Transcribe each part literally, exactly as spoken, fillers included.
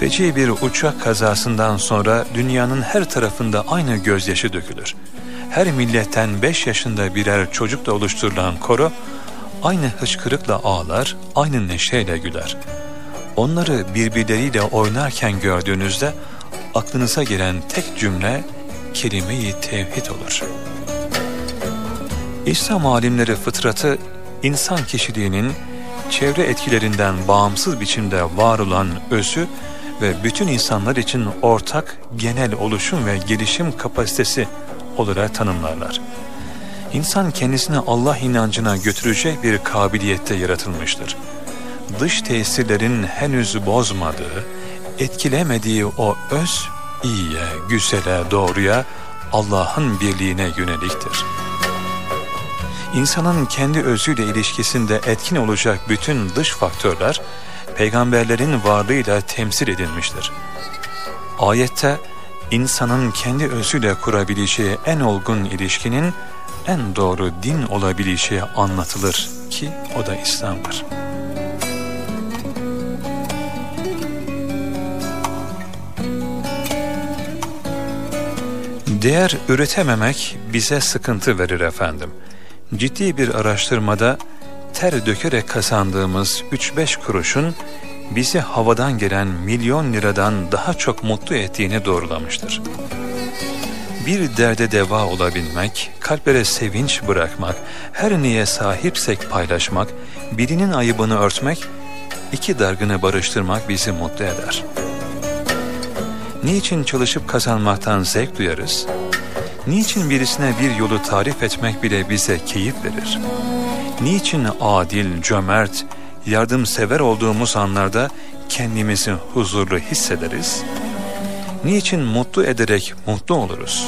Feci bir uçak kazasından sonra dünyanın her tarafında aynı gözyaşı dökülür. Her milletten beş yaşında birer çocukla oluşturulan koro, aynı hıçkırıkla ağlar, aynı neşeyle güler. Onları birbirleriyle oynarken gördüğünüzde aklınıza gelen tek cümle kelime-i tevhid olur. İslam alimleri fıtratı, insan kişiliğinin çevre etkilerinden bağımsız biçimde var olan özü ve bütün insanlar için ortak genel oluşum ve gelişim kapasitesi olarak tanımlarlar. İnsan kendisini Allah inancına götürecek bir kabiliyette yaratılmıştır. Dış tesirlerin henüz bozmadığı, etkilemediği o öz, iyiye, güzele, doğruya, Allah'ın birliğine yöneliktir. İnsanın kendi özüyle ilişkisinde etkin olacak bütün dış faktörler, peygamberlerin varlığıyla temsil edilmiştir. Ayette, insanın kendi özüyle kurabileceği en olgun ilişkinin en doğru din olabileceği anlatılır ki o da İslam'dır. Değer üretememek bize sıkıntı verir efendim. Ciddi bir araştırmada ter dökerek kazandığımız üç beş kuruşun bizi havadan gelen milyon liradan daha çok mutlu ettiğini doğrulamıştır. Bir derde deva olabilmek, kalplere sevinç bırakmak, her neye sahipsek paylaşmak, birinin ayıbını örtmek, iki dargını barıştırmak bizi mutlu eder. Niçin çalışıp kazanmaktan zevk duyarız? Niçin birisine bir yolu tarif etmek bile bize keyif verir? Niçin adil, cömert, yardımsever olduğumuz anlarda kendimizi huzurlu hissederiz? Niçin mutlu ederek mutlu oluruz?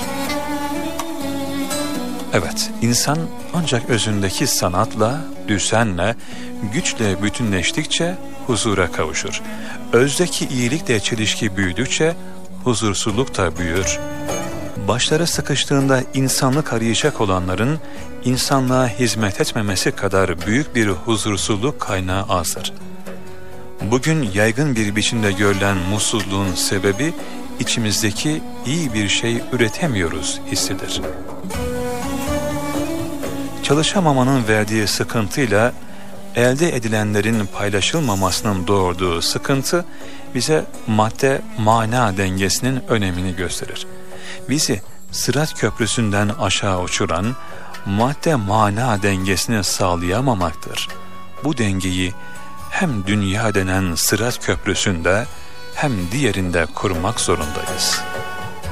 Evet, insan ancak özündeki sanatla, düzenle, güçle bütünleştikçe huzura kavuşur. Özdeki iyilikle çelişki büyüdükçe huzursuzluk da büyür. Başları sıkıştığında insanlık arayacak olanların insanlığa hizmet etmemesi kadar büyük bir huzursuzluk kaynağı azdır. Bugün yaygın bir biçimde görülen mutsuzluğun sebebi içimizdeki iyi bir şey üretemiyoruz hissidir. Çalışamamanın verdiği sıkıntıyla elde edilenlerin paylaşılmamasının doğurduğu sıkıntı bize madde mana dengesinin önemini gösterir. Bizi Sırat Köprüsü'nden aşağı uçuran madde mana dengesini sağlayamamaktır. Bu dengeyi hem dünya denen Sırat Köprüsü'nde hem diğerinde kurmak zorundayız.